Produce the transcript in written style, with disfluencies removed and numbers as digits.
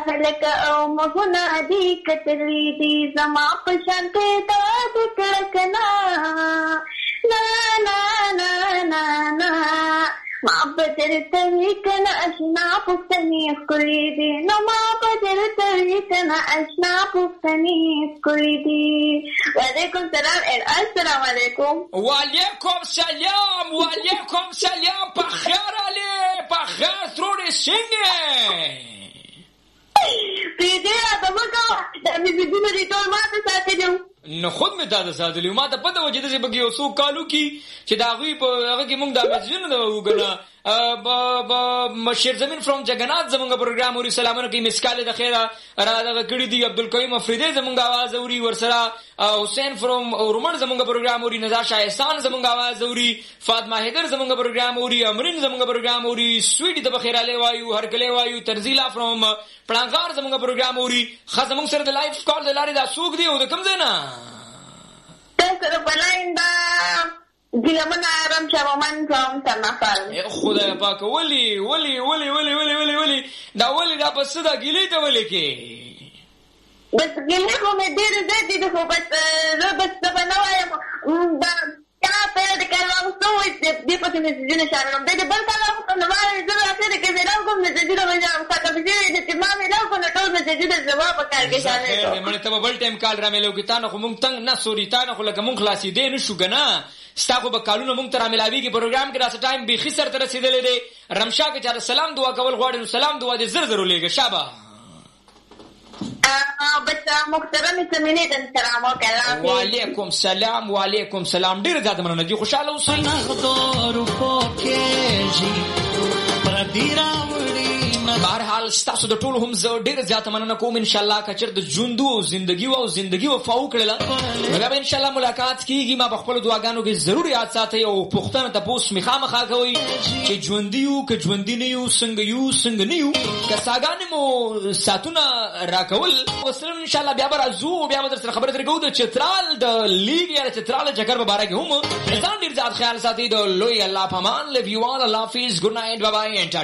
خلق او مغنا دی کتلی دی زما پشانت داد کڑکنا نا نا نا نا نا ما بدر طریقنا اشنا پختنی اسکولی دی نو ما بدر طریقنا اشنا پختنی اسکولی دی. وعلیکم السلام السلام علیکم. وعلیکم سلام وعلیکم سلام. بخیر علی بخیر تروڑی سنگه پریده را دمکا دمی بیدون ریتول ما تا ساته جو نو خود می داده ساتلیو. ما ته پته و چې داسې به یو څو کالو کې چې د هغوی په هغه کې موږ دا میسجونه ده وګڼه شیرزمین فرام جګنات زمونږ پروګرام اوري. سلامونه کوي مسکاله د خیره را دغه کړي دي. عبدالقیوم افریدی زمونږ आवाज اوري. ورسره حسین فرام رومن زمونږ پروګرام اوري. نزار شاه احسان زمونږ आवाज اوري. فاطمه حیدر زمونږ پروګرام اوري. امرین زمونږ پروګرام اوري. سویټي د بخیراله وایو هرکله وایو. ترزیلا فرام پړانګار زمونږ پروګرام اوري. خاص زمونږ سره د لایف کال د لارې دا سوق دی او د کوم ځای نه سره بلایندا ګلمن آرام چومن فرام تنفر. خدای پاک ولی ولی ولی ولی ولی ولی ولی دا ولی دا پس دا ګلی ته ولی کې بس ګلی خو مې ډېر زیات دي خو بس زه بس د بنوایم دا کله په دې کارو نو دې په دې ځینې شارم دې بل کله خو نو وایي زه راځم کې زه راغوم نه دې نو وایم څنګه دې چې ما مې لا کو نه ټول دې دې جواب کار کې شامل دي. مړ ته بل ټیم کال را ملو کې تا نه خو مونږ تنگ نه سوري تا نه خو لکه مونږ خلاصې دې نشو غنا ستاسو به کالونو مونږ تر ملاوي کې پروګرام کې راځه ټایم به خسر تر رسیدلې دي. رمشا کې چا سلام دعا کول غواړم. سلام دعا دې زر زر لېګه شابه بچا محترم سمینه د سلام وکړه. وعلیکم سلام وعلیکم سلام. ډیر زیات مننه دي. خوشاله اوسئ. نغدور پوکېږي پردیرا وړي. بهرحال ستاسو د ټولو هم زه ډیر زیات مننه کوم. ان شاء الله کچر د ژوند او زندگی وفاو کړل نو به ان شاء الله ملاقات کیږي. ما بخپل دعاګانو کې ضرور یاد ساتئ او پښتنه تاسو مخامخا کوي چې ژوندیو که ژوندې نه یو څنګه نه یو که ساګانې مو ساتونه راکول وسلم. ان شاء الله بیا برازو بیا در سره خبرې درکو د چترال د لیګ یا چترال جګر په اړه کې هم ځان ډیر زیات خیال ساتئ. د لوی الله پامان لیو آل الله حافظ. ګډ نایټ بای بای.